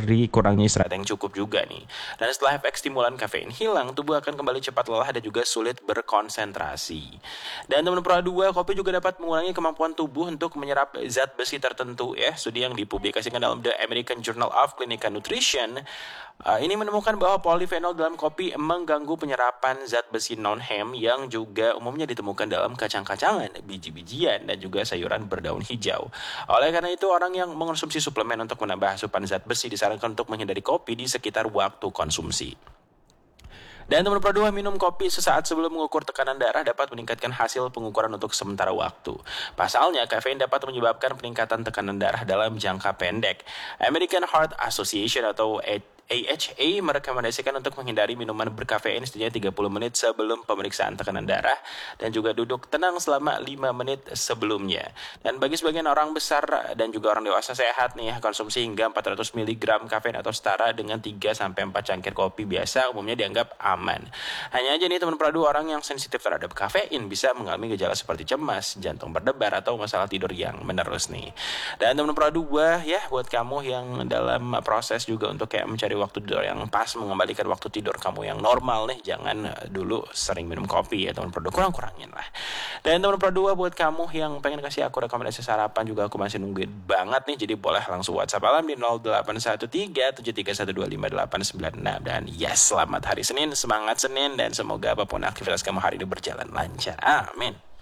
dari kurangnya istirahat yang cukup juga nih. Dan setelah efek stimulan kafein hilang, tubuh akan kembali cepat lelah dan juga sulit berkonsentrasi. Dan teman pro 2, kopi juga dapat mengurangi kemampuan tubuh untuk menyerap zat besi tertentu ya. Studi yang dipublikasikan dalam The American Journal of Clinical Nutrition ini menemukan bahwa polifenol dalam kopi mengganggu penyerapan zat besi non-hem yang juga umumnya ditemukan dalam kacang-kacangan, biji-bijian, dan juga sayuran berdaun hijau. Oleh karena itu, orang yang mengonsumsi suplemen untuk menambah asupan zat besi disarankan untuk menghindari kopi di sekitar waktu konsumsi. Dan teman pro 2, minum kopi sesaat sebelum mengukur tekanan darah dapat meningkatkan hasil pengukuran untuk sementara waktu. Pasalnya, kafein dapat menyebabkan peningkatan tekanan darah dalam jangka pendek. American Heart Association atau AHA merekomendasikan untuk menghindari minuman berkafein setidaknya 30 menit sebelum pemeriksaan tekanan darah dan juga duduk tenang selama 5 menit sebelumnya. Dan bagi sebagian orang besar dan juga orang dewasa sehat nih, konsumsi hingga 400 mg kafein atau setara dengan 3-4 cangkir kopi biasa umumnya dianggap aman. Hanya aja nih teman pro 2, orang yang sensitif terhadap kafein bisa mengalami gejala seperti cemas, jantung berdebar, atau masalah tidur yang menerus nih. Dan teman pro 2 ya, buat kamu yang dalam proses juga untuk kayak mencari waktu tidur yang pas, mengembalikan waktu tidur kamu yang normal nih, jangan dulu sering minum kopi ya teman pro 2, kurang-kurangin lah. Dan teman pro 2, buat kamu yang pengen kasih aku rekomendasi sarapan juga aku masih nungguin banget nih, jadi boleh langsung WhatsApp alam di 081373255896. Dan yes, selamat hari Senin, semangat Senin, dan semoga apapun aktivitas kamu hari ini berjalan lancar. Amin.